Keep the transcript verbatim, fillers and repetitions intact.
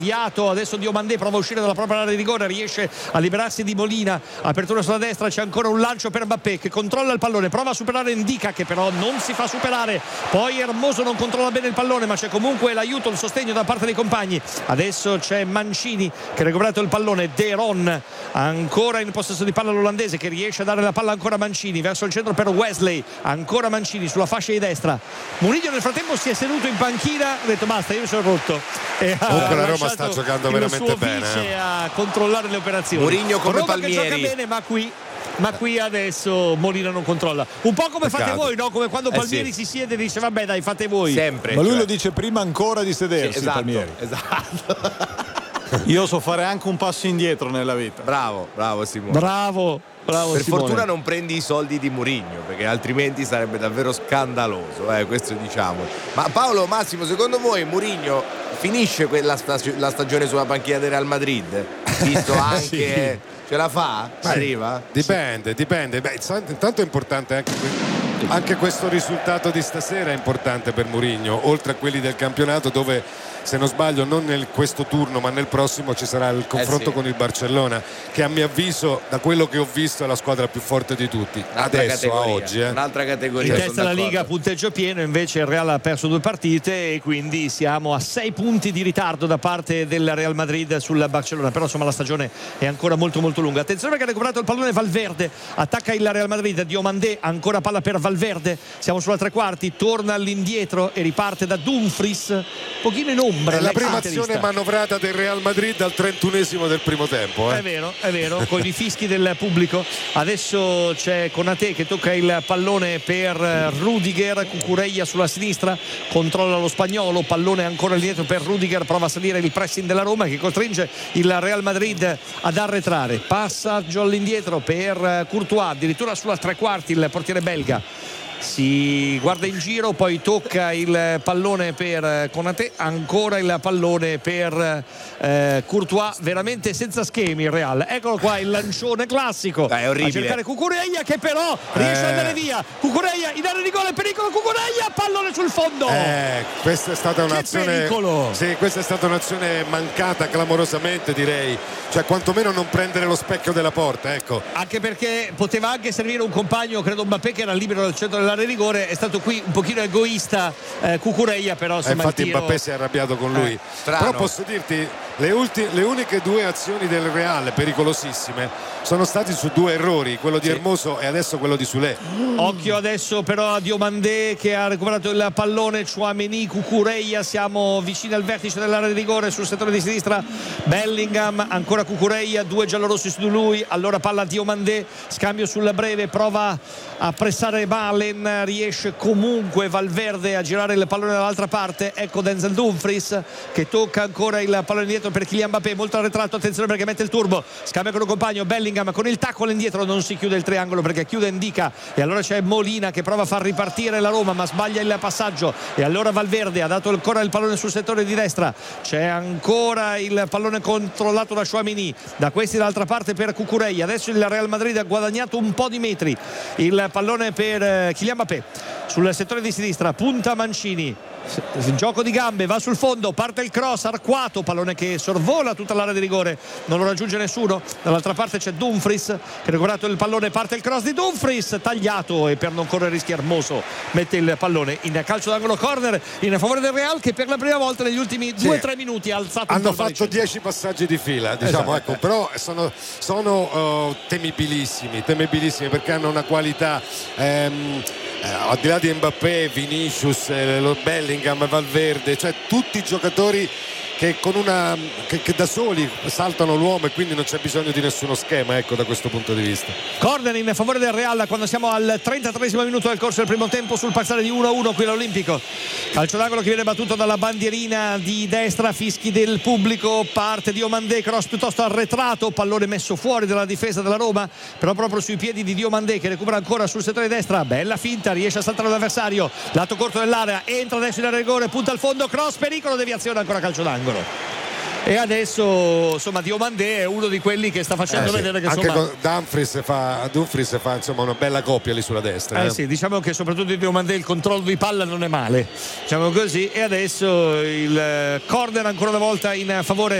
Viato, adesso Diomandé prova a uscire dalla propria area di rigore, riesce a liberarsi di Molina, apertura sulla destra, c'è ancora un lancio per Mbappé che controlla il pallone, prova a superare Ndicka che però non si fa superare, poi Hermoso non controlla bene il pallone ma c'è comunque l'aiuto, il sostegno da parte dei compagni. Adesso c'è Mancini che ha recuperato il pallone, De Ron ancora in possesso di palla l'olandese che riesce a dare la palla ancora a Mancini, verso il centro per Wesley, ancora Mancini sulla fascia di destra. Mourinho nel frattempo si è seduto in panchina, ha detto basta, io mi sono rotto e comunque la Roma sta giocando veramente bene eh. a controllare le operazioni. Mourinho come Roma Palmieri che gioca bene ma qui ma qui adesso Molina non controlla, un po' come Peccato. fate voi, no? Come quando eh Palmieri sì. si siede e dice vabbè dai fate voi sempre, ma lui cioè. lo dice prima ancora di sedersi, sì, esatto, Palmieri. esatto. Io so fare anche un passo indietro nella vita. Bravo, bravo Simone. bravo bravo per Simone. fortuna non prendi i soldi di Mourinho perché altrimenti sarebbe davvero scandaloso, eh, questo diciamo. Ma Paolo, Massimo, secondo voi Mourinho finisce quella stag- la stagione sulla panchina del Real Madrid? Visto anche sì. Ce la fa? Ci arriva? Dipende, dipende. Beh, intanto è importante anche, anche questo risultato di stasera è importante per Mourinho, oltre a quelli del campionato dove se non sbaglio non nel questo turno ma nel prossimo ci sarà il confronto eh sì. con il Barcellona che a mio avviso da quello che ho visto è la squadra più forte di tutti un'altra adesso categoria, a oggi eh. un'altra categoria. In testa alla Liga punteggio pieno, invece il Real ha perso due partite e quindi siamo a sei punti di ritardo da parte del Real Madrid sul Barcellona, però insomma la stagione è ancora molto molto lunga. Attenzione perché ha recuperato il pallone Valverde, attacca il Real Madrid, Diomandé, ancora palla per Valverde, siamo sulla tre quarti, torna all'indietro e riparte da Dumfries, un pochino in ombra. È la prima azione manovrata del Real Madrid al trentunesimo del primo tempo eh. È vero, è vero, con i fischi del pubblico. Adesso c'è Konaté che tocca il pallone per Rudiger, Cucurella sulla sinistra, controlla lo spagnolo, pallone ancora indietro per Rudiger, prova a salire il pressing della Roma che costringe il Real Madrid ad arretrare, passaggio all'indietro per Courtois, addirittura sulla tre quarti il portiere belga. Si guarda in giro, poi tocca il pallone per Konaté, ancora il pallone per eh, Courtois, veramente senza schemi il Real. Eccolo qua il lancione classico. Dai, è orribile. A cercare Cucurella che però riesce eh. ad andare via. Cucurella in area di gol, pericolo Cucurella, pallone sul fondo. Eh, questa è stata un'azione. Che pericolo! Sì, questa è stata un'azione mancata clamorosamente, direi. Cioè, quantomeno non prendere lo specchio della porta, ecco. Anche perché poteva anche servire un compagno, credo Mbappé che era libero dal centro dell'area di rigore, è stato qui un pochino egoista eh, Cucurella, però insomma, eh, infatti tiro... Mbappé si è arrabbiato con lui. Eh, però posso dirti le, ulti- le uniche due azioni del Real pericolosissime sono stati su due errori, quello di sì. Hermoso e adesso quello di Soulé. Occhio adesso però a Diomandé che ha recuperato il pallone, Tchouaméni, Cucurella, siamo vicini al vertice dell'area di rigore sul settore di sinistra, Bellingham, ancora Cucurella, due giallorossi su di lui, allora palla a Diomandé, scambio sul breve, prova a pressare Malen, riesce comunque Valverde a girare il pallone dall'altra parte, ecco Denzel Dumfries che tocca ancora il pallone indietro per Kylian Mbappé, molto arretrato, attenzione perché mette il turbo, scambia con un compagno, Bellingham con il tacco all'indietro, non si chiude il triangolo perché chiude Ndicka e allora c'è Molina che prova a far ripartire la Roma ma sbaglia il passaggio e allora Valverde ha dato ancora il pallone sul settore di destra, c'è ancora il pallone controllato da Tchouaméni, da questi dall'altra parte per Cucurella, adesso il Real Madrid ha guadagnato un po' di metri, il pallone per Kylian Mbappé sul settore di sinistra, punta Mancini, gioco di gambe, va sul fondo, parte il cross arcuato, pallone che sorvola tutta l'area di rigore, non lo raggiunge nessuno, dall'altra parte c'è Dumfries che ha recuperato il pallone, parte il cross di Dumfries, tagliato e per non correre rischi Hermoso mette il pallone in calcio d'angolo, corner in favore del Real che per la prima volta negli ultimi due tre minuti ha alzato hanno un fatto dieci passaggi di fila, diciamo, esatto. ecco, però sono, sono uh, temibilissimi temibilissimi perché hanno una qualità ehm, eh, al di là di Mbappé, Vinicius, eh, lo Bellingham, Valverde, cioè tutti i giocatori che con una che, che da soli saltano l'uomo e quindi non c'è bisogno di nessuno schema, ecco, da questo punto di vista. Corner in favore del Real quando siamo al trentatreesimo minuto del corso del primo tempo sul passare di uno a uno qui all'Olimpico, calcio d'angolo che viene battuto dalla bandierina di destra, fischi del pubblico, parte Diomandé, cross piuttosto arretrato, pallone messo fuori dalla difesa della Roma però proprio sui piedi di Diomandé che recupera ancora sul settore di destra, bella finta, riesce a saltare l'avversario, lato corto dell'area, entra adesso in area di rigore, punta al fondo, cross, pericolo, deviazione, ancora calcio d'angolo. e adesso insomma Diomandé è uno di quelli che sta facendo Eh, sì. vedere che anche insomma con Dumfries fa, Dumfries fa insomma una bella coppia lì sulla destra. Eh eh. sì, diciamo che soprattutto di Diomandé il controllo di palla non è male, diciamo così, e adesso il corner ancora una volta in favore